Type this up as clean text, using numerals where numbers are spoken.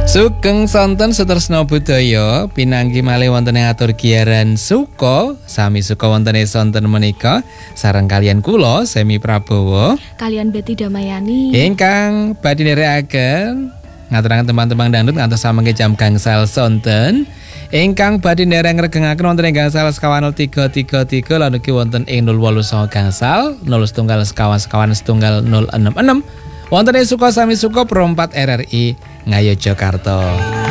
Sugeng sonten Sutresna Budaya pinanggi malih wonten ing atur giaran Suka sami suka wonten ing sonten menika sareng kalian kula Semi Prabowo kalian Betty Damayani ingkang badhe nderekaken ngaturaken teman-teman dangdut ngantos samangke jam gangsal sonten ingkang badhe nderek ngregengaken wonten ing gangsal sekawan 0333 lan ugi wonten ing 089 gangsal 01 sekawan 066 wonten ing Suka sami suka Pro 4 RRI Ngayo Jakarta.